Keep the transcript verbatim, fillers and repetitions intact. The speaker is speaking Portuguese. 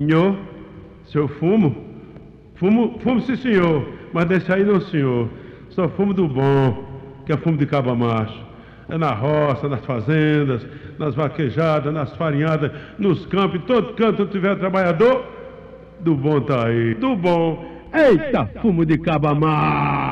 Senhor, se eu fumo, fumo, fumo sim senhor, mas desse aí não senhor, só fumo do bom, que é fumo de caba macho. É na roça, nas fazendas, nas vaquejadas, nas farinhadas, nos campos, em todo canto onde tiver trabalhador, do bom tá aí, do bom. Eita, fumo de caba macho!